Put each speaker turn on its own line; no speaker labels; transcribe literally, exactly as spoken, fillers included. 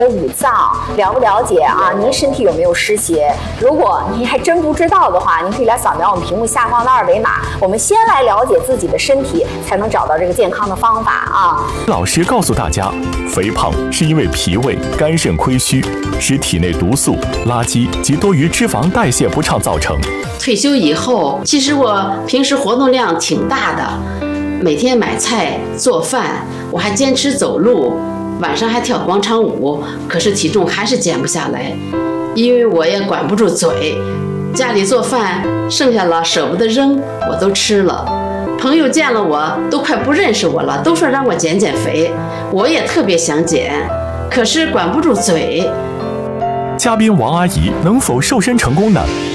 五脏了不了解啊？您身体有没有湿邪？如果您还真不知道的话，您可以来扫描我们屏幕下方的二维码。我们先来了解自己的身体，才能找到这个健康的方法啊。
老师告诉大家，肥胖是因为脾胃、肝肾亏虚，使体内毒素、垃圾及多余脂肪代谢不畅造成。
退休以后，其实我平时活动量挺大的，每天买菜做饭，我还坚持走路。晚上还跳广场舞，可是体重还是减不下来，因为我也管不住嘴，家里做饭剩下了舍不得扔，我都吃了。朋友见了我都快不认识我了，都说让我减减肥，我也特别想减，可是管不住嘴。
嘉宾王阿姨能否瘦身成功呢？